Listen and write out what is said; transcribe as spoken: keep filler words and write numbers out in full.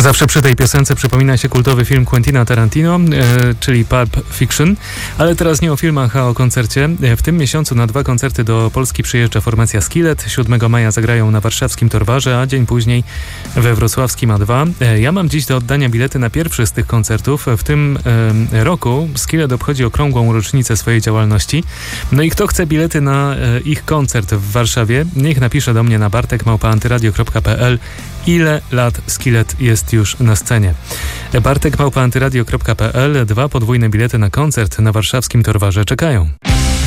Zawsze przy tej piosence przypomina się kultowy film Quentina Tarantino, e, czyli Pulp Fiction, ale teraz nie o filmach, a o koncercie. W tym miesiącu na dwa koncerty do Polski przyjeżdża formacja Skillet. siódmego maja zagrają na warszawskim Torwarze, a dzień później we wrocławskim A dwa. E, ja mam dziś do oddania bilety na pierwszy z tych koncertów. W tym e, roku Skillet obchodzi okrągłą rocznicę swojej działalności. No i kto chce bilety na e, ich koncert w Warszawie, niech napisze do mnie na bartek małpa antyradio kropka p l, ile lat Skillet jest już na scenie. bartek małpa antyradio kropka p l. Dwa podwójne bilety na koncert na warszawskim Torwarze czekają.